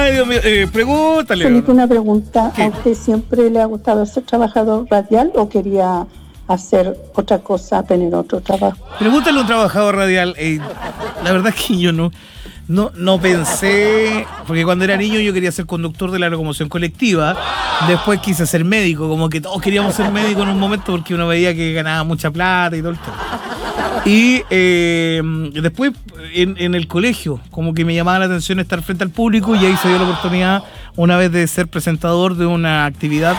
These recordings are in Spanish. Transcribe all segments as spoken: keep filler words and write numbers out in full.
Ay, Dios mío, eh, pregúntale. Felipe, una pregunta. ¿Qué? ¿A usted siempre le ha gustado ser trabajador radial o quería hacer otra cosa, tener otro trabajo? Pregúntale a un trabajador radial. Eh, la verdad es que yo no, no, no pensé, porque cuando era niño yo quería ser conductor de la locomoción colectiva. Después quise ser médico, como que todos queríamos ser médicos en un momento porque uno veía que ganaba mucha plata y todo el tema. Y eh, después en, en el colegio, como que me llamaba la atención estar frente al público, y ahí se dio la oportunidad una vez de ser presentador de una actividad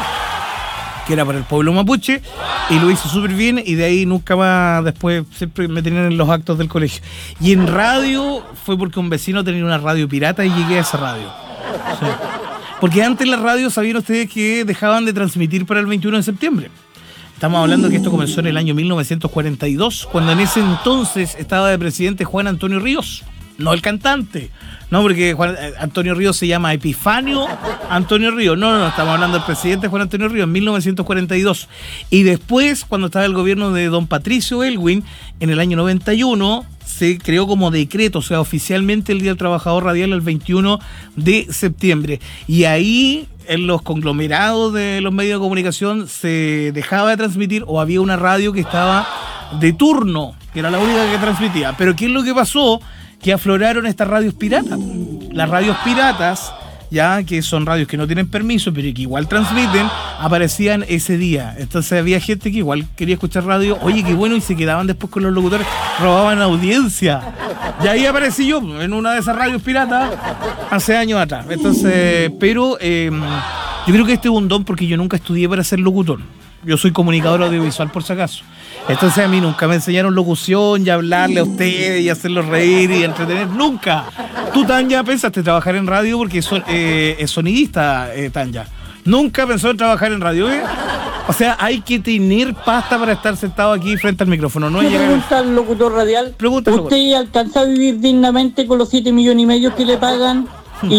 que era para el pueblo mapuche, y lo hice súper bien, y de ahí nunca más, después siempre me tenían en los actos del colegio. Y en radio fue porque un vecino tenía una radio pirata y llegué a esa radio. Sí. Porque antes las radios, sabían ustedes que dejaban de transmitir para el veintiuno de septiembre. Estamos hablando que esto comenzó en el año mil novecientos cuarenta y dos, cuando en ese entonces estaba de presidente Juan Antonio Ríos, no el cantante. No, porque Juan Antonio Ríos se llama Epifanio Antonio Ríos. No, no, no, estamos hablando del presidente Juan Antonio Ríos en mil novecientos cuarenta y dos. Y después, cuando estaba el gobierno de don Patricio Elwin, en el año noventa y uno, se creó como decreto, o sea, oficialmente el Día del Trabajador Radial el veintiuno de septiembre. Y ahí, en los conglomerados de los medios de comunicación, se dejaba de transmitir, o había una radio que estaba de turno, que era la única que transmitía. Pero ¿qué es lo que pasó? Que afloraron estas radios piratas. Las radios piratas, ya que son radios que no tienen permiso, pero que igual transmiten, aparecían ese día. Entonces había gente que igual quería escuchar radio, oye, qué bueno, y se quedaban después con los locutores, robaban audiencia. Y ahí aparecí yo, en una de esas radios piratas, hace años atrás. Entonces, pero eh, yo creo que este es un don, porque yo nunca estudié para ser locutor. Yo soy comunicador audiovisual, por si acaso. Entonces a mí nunca me enseñaron locución y hablarle a ustedes y hacerlos reír y entretener. ¡Nunca! Tú, Tanya, pensaste trabajar en radio porque son, eh, es sonidista, eh, Tanya. Nunca pensó en trabajar en radio, ¿eh? O sea, hay que tener pasta para estar sentado aquí frente al micrófono. No ¿Qué llegar... pregunta al locutor radial? Pregúntalo. ¿Usted alcanza a vivir dignamente con los siete millones y medio que le pagan?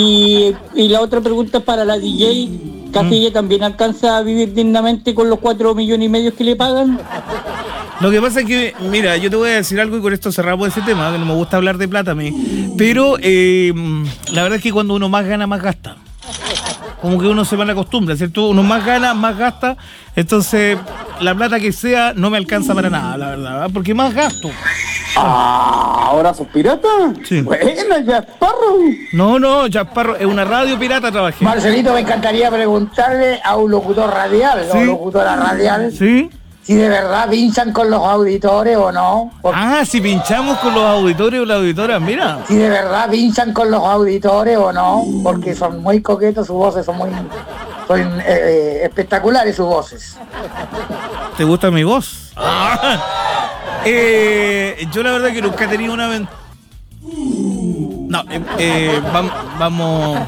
Y, y la otra pregunta es para la D J. ¿Casi ella también alcanza a vivir dignamente con los cuatro millones y medio que le pagan? Lo que pasa es que, mira, yo te voy a decir algo y con esto cerramos ese tema, que no me gusta hablar de plata a mí. Pero eh, la verdad es que cuando uno más gana, más gasta. Como que uno se mal acostumbra, ¿cierto? Uno más gana, más gasta. Entonces, la plata que sea no me alcanza para nada, la verdad, ¿verdad? Porque más gasto. Ah, ¿ahora sos pirata? Sí. Buena, Jack Sparrow. No, no, Jack Sparrow, es una radio pirata trabajé. Marcelito, me encantaría preguntarle a un locutor radial, ¿Sí? o locutora radial, ¿Sí? si de verdad pinchan con los auditores o no. Porque Ah, si pinchamos con los auditores o las auditoras, mira. si de verdad pinchan con los auditores o no, porque son muy coquetos, sus voces son muy son eh, eh, espectaculares sus voces. ¿Te gusta mi voz? Ah. Eh, yo la verdad que nunca he tenido una ventaja. No, eh, eh, vam- vamos.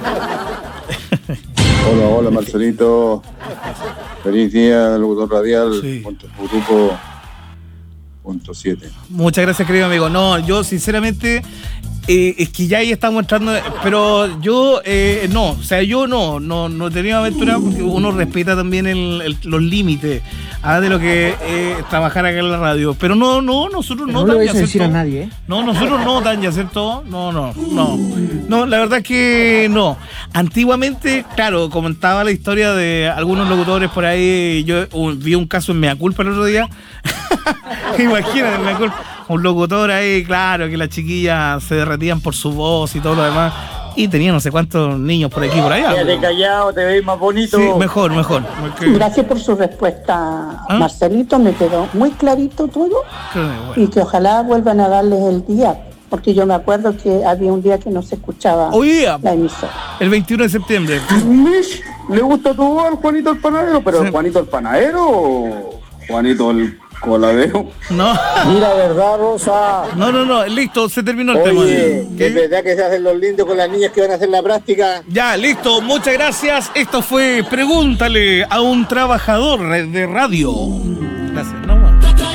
Hola, hola Marcelito. Feliz día, locutor radial. Sí. Punto, grupo punto siete. Muchas gracias, querido amigo. No, yo sinceramente eh, es que ya ahí estamos entrando, pero yo eh, no, o sea, yo no, no, no he tenido aventura porque uno respeta también el, el, los límites ah, de lo que es trabajar acá en la radio. Pero no, no, nosotros no, No le vais Tanya, a decir a ¿cierto? nadie, ¿eh? No, nosotros no, Tanya, ¿cierto? No, no, no. No, la verdad es que no. Antiguamente, claro, comentaba la historia de algunos locutores por ahí. Yo uh, vi un caso en Mea Culpa el otro día. Imagínate, Mea Culpa. Un locutor ahí, claro, que las chiquillas se derretían por su voz y todo lo demás. Y tenía no sé cuántos niños por aquí y por allá. Quédate callado, te ves más bonito. Sí, mejor, mejor. Porque... Gracias por su respuesta, ¿Ah? Marcelito. Me quedó muy clarito todo. Qué bueno. Y que ojalá vuelvan a darles el día, porque yo me acuerdo que había un día que no se escuchaba Hoy día, la emisora. el veintiuno de septiembre. Mish, ¿le gusta tu voz, Juanito el Panadero? ¿Pero Sí. Juanito el Panadero o Juanito el Coladero? No, Mira, verdad, Rosa. no, no, no, listo, se terminó el tema. Oye, ¿Qué? ¿es verdad que se hacen los lindos con las niñas que van a hacer la práctica? Ya, listo, muchas gracias. Esto fue Pregúntale a un trabajador de radio.